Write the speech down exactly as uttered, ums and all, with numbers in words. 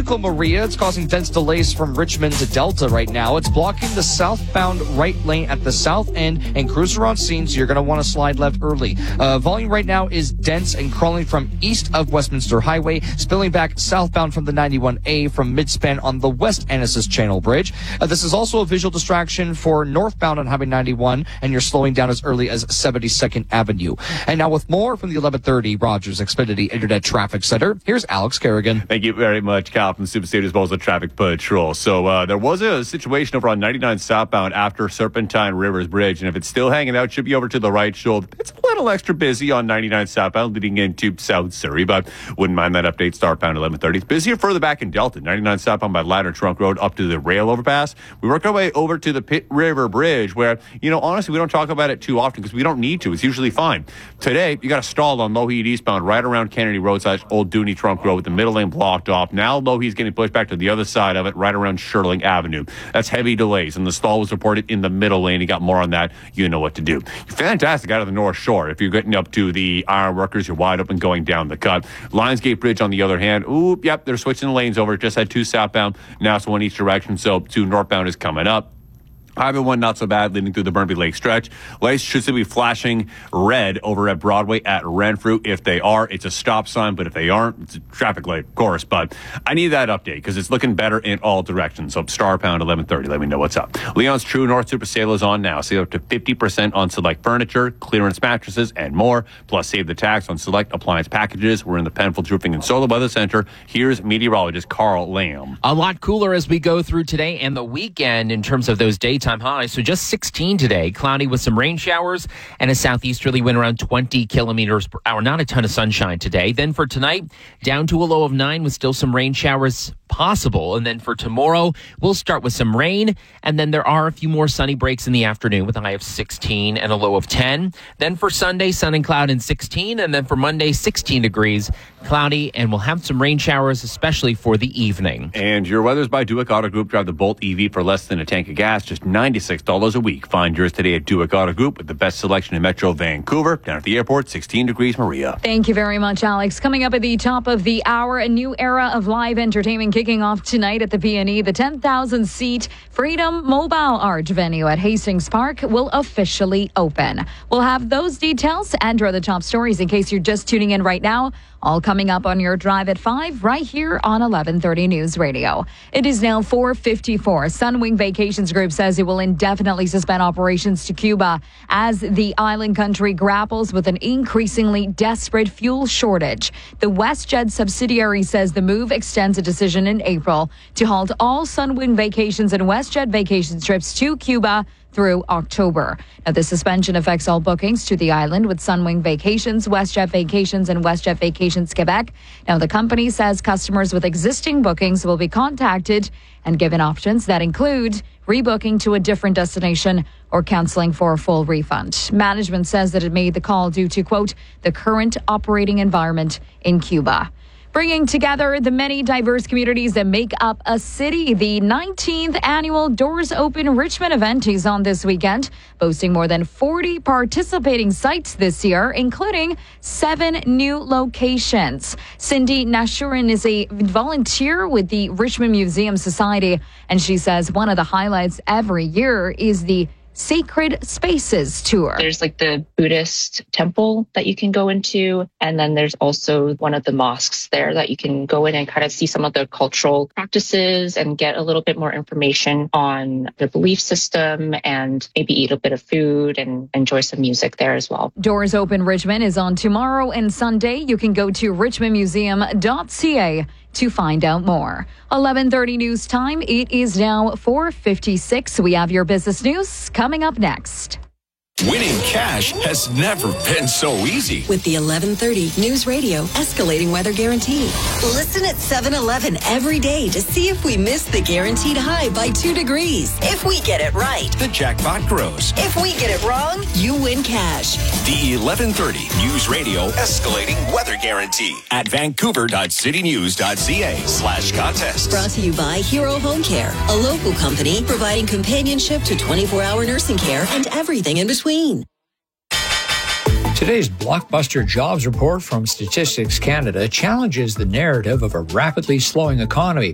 Tropical Maria, it's causing dense delays from Richmond to Delta right now. It's blocking the southbound right lane at the south end, and crews are on scene, so you're going to want to slide left early. Uh, volume right now is dense and crawling from east of Westminster Highway, spilling back southbound from the ninety-one A from midspan on the West Annacis Channel Bridge. Uh, this is also a visual distraction for northbound on Highway ninety-one, and you're slowing down as early as seventy-second Avenue. And now with more from the eleven thirty Rogers Xfinity Internet Traffic Center, here's Alex Kerrigan. Thank you very much, Cal, from Super State Disposal Traffic Patrol. So uh, there was a situation over on ninety-nine southbound after Serpentine Rivers Bridge, and if it's still hanging out, should be over to the right shoulder. It's a little extra busy on ninety-nine southbound leading into South Surrey, but wouldn't mind that update. Starbound eleven thirty. It's busier further back in Delta. ninety-nine southbound by Ladder Trunk Road up to the rail overpass. We work our way over to the Pitt River Bridge where, you know, honestly, we don't talk about it too often because we don't need to. It's usually fine. Today, you got a stall on Lougheed eastbound right around Kennedy Road slash Old Dooney Trunk Road with the middle lane blocked off. Now Lougheed's getting pushed back to the other side of it right around Shirling Avenue. That's heavy delays, and the stall was reported in the middle lane. You got more on that. You know what to do. Fantastic out of the North Shore. If you're getting up to the Ironworkers, you're wide open going down the cut. Lionsgate Bridge on the other hand, oop, yep, they're switching the lanes over. Just had two southbound, now it's one each direction, so two northbound is coming up. Highway one, not so bad, leading through the Burnby Lake stretch. Lights should still be flashing red over at Broadway at Renfrew. If they are, it's a stop sign, but if they aren't, it's a traffic light, of course. But I need that update because it's looking better in all directions. So star pound eleven thirty, let me know what's up. Leon's True North Super Sale is on now. Save up to fifty percent on select furniture, clearance mattresses, and more. Plus, save the tax on select appliance packages. We're in the Penfolds Roofing and Solar Weather Center. Here's meteorologist Carl Lamb. A lot cooler as we go through today and the weekend in terms of those daytime highs. So just sixteen today, cloudy with some rain showers and a southeasterly wind around twenty kilometers per hour. Not a ton of sunshine today. Then for tonight, down to a low of nine with still some rain showers possible. And then for tomorrow, we'll start with some rain. And then there are a few more sunny breaks in the afternoon with a high of sixteen and a low of ten. Then for Sunday, sun and cloud and sixteen. And then for Monday, sixteen degrees, cloudy. And we'll have some rain showers, especially for the evening. And your weather's by Duick Auto Group. Drive the Bolt E V for less than a tank of gas, just ninety-six dollars a week. Find yours today at Duick Auto Group with the best selection in Metro Vancouver. Down at the airport, sixteen degrees, Maria. Thank you very much, Alex. Coming up at the top of the hour, a new era of live entertainment kicking off tonight at the P and E. The ten thousand seat Freedom Mobile Arch venue at Hastings Park will officially open. We'll have those details and are the top stories in case you're just tuning in right now. All coming up on your drive at five right here on eleven thirty News Radio. It is now four fifty-four. Sunwing Vacations Group says it will indefinitely suspend operations to Cuba as the island country grapples with an increasingly desperate fuel shortage. The WestJet subsidiary says the move extends a decision in April to halt all Sunwing Vacations and WestJet vacation trips to Cuba through October. Now, the suspension affects all bookings to the island with Sunwing Vacations, WestJet Vacations, and WestJet Vacations Quebec. Now, the company says customers with existing bookings will be contacted and given options that include rebooking to a different destination or canceling for a full refund. Management says that it made the call due to, quote, the current operating environment in Cuba. Bringing together the many diverse communities that make up a city. The nineteenth annual Doors Open Richmond event is on this weekend, boasting more than forty participating sites this year, including seven new locations. Cindy Nashurin is a volunteer with the Richmond Museum Society, and she says one of the highlights every year is the Sacred Spaces tour. There's like the Buddhist temple that you can go into, and then there's also one of the mosques there that you can go in and kind of see some of the cultural practices and get a little bit more information on the belief system and maybe eat a bit of food and enjoy some music there as well. Doors Open Richmond is on tomorrow and Sunday. You can go to richmond museum dot c a to find out more. eleven thirty news time. It is now four fifty-six. We have your business news coming up next. Winning cash has never been so easy. With the eleven thirty News Radio Escalating Weather Guarantee. Listen at seven eleven every day to see if we miss the guaranteed high by two degrees. If we get it right, the jackpot grows. If we get it wrong, you win cash. The eleven thirty News Radio Escalating Weather Guarantee at vancouver.citynews.ca slash contest. Brought to you by Hero Home Care, a local company providing companionship to twenty-four hour nursing care and everything in between. Today's blockbuster jobs report from Statistics Canada challenges the narrative of a rapidly slowing economy.